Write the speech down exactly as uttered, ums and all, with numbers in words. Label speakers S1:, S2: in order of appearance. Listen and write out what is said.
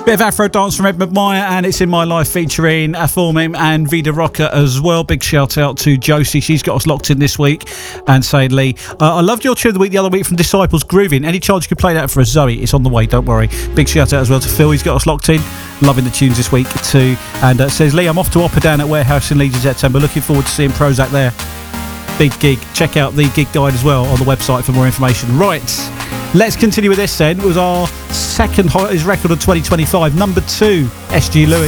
S1: Bit of Afro dance from Ed McMahon, and it's In My Life featuring Aformim and Vida Rocker as well. Big shout out to Josie, she's got us locked in this week. And saying, Lee, uh, I loved your tune of the week the other week from Disciples, Grooving. Any chance you could play that for us, Zoe? It's on the way, don't worry. Big shout out as well to Phil, he's got us locked in. Loving the tunes this week too. And uh, says, Lee, I'm off to Opera Down at Warehouse in Leeds in September. Looking forward to seeing Prozac there. Big gig. Check out the gig guide as well on the website for more information. Right, let's continue with this then. It was our second hottest record of twenty twenty-five, number two, S G Lewis.